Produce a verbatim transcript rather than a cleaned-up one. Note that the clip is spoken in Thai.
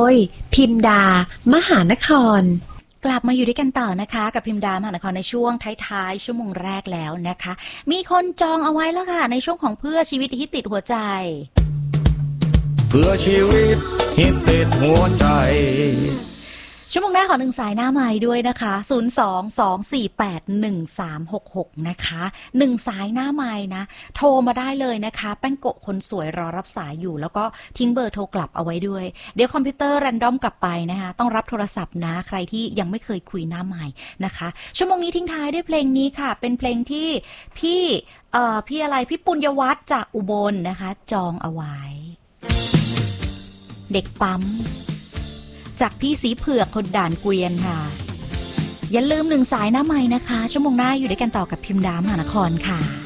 ยพิมดามหานครกลับมาอยู่ด้วยกันต่อนะคะกับพิมดามหานครในช่วงท้ายๆชั่วโมงแรกแล้วนะคะมีคนจองเอาไว้แล้วค่ะในช่วงของเพื่อชีวิตฮิตติดหัวใจเพื่อชีวิตฮิตติดหัวใจชั่วโมงหน้าขอหนึ่งสายหน้าไม้ด้วยนะคะศูนย์ สอง สอง สี่ แปด หนึ่ง สาม หก หกนะคะหนึ่งสายหน้าไม้นะโทรมาได้เลยนะคะแป้งโกะคนสวยรอรับสายอยู่แล้วก็ทิ้งเบอร์โทรกลับเอาไว้ด้วยเดี๋ยวคอมพิวเตอร์แรนดอมกลับไปนะคะต้องรับโทรศัพท์นะใครที่ยังไม่เคยคุยหน้าไม้นะคะชั่วโมงนี้ทิ้งท้ายด้วยเพลงนี้ค่ะเป็นเพลงที่พี่เอ่อพี่อะไรพี่ปุญญวัฒน์จากอุบลนะคะจองเอาไว้เด็กปั๊มจากพี่สีเผือกคนด่านเกวียนค่ะอย่าลืมหนึ่งสายหน้าไม้นะคะชั่วโมงหน้าอยู่ด้วยกันต่อกับพิมดามหานครค่ะ